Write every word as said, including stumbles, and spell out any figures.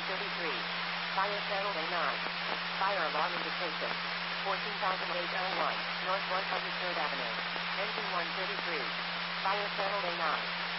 thirty-three. Fire channel A nine. Fire alarm indication. fourteen thousand eight oh one, North one hundred third Avenue. Engine one thirty-three. Fire channel A nine.